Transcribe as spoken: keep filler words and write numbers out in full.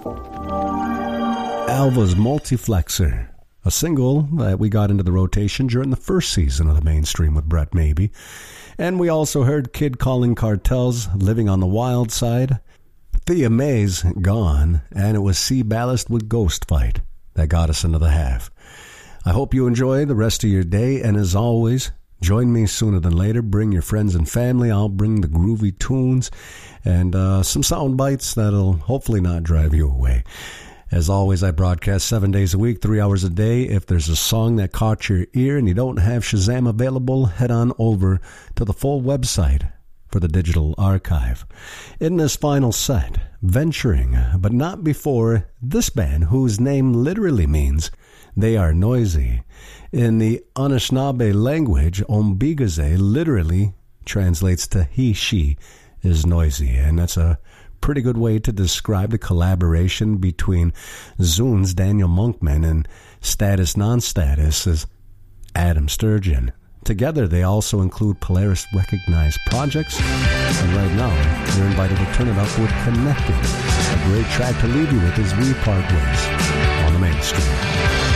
Alva's Multiflexer, a single that we got into the rotation during the first season of the Mainstream with Brett Maybe. And we also heard Kid Calling Cartels, Living on the Wild Side, Thea May's Gone, and it was Sea Ballast with Ghost Fight that got us into the half. I hope you enjoy the rest of your day, and as always, join me sooner than later. Bring your friends and family. I'll bring the groovy tunes and uh, some sound bites that'll hopefully not drive you away. As always, I broadcast seven days a week, three hours a day. If there's a song that caught your ear and you don't have Shazam available, head on over to the full website for the digital archive. In this final set, venturing, but not before, this band, whose name literally means they are noisy. In the Anishinaabe language, Ombigaze literally translates to he, she is noisy, and that's a pretty good way to describe the collaboration between Zune's Daniel Monkman and Status Non-Status as Adam Sturgeon. Together, they also include Polaris recognized projects, and right now, you're invited to turn it up with Connected, a great track to leave you with as we part ways on the Mainstream.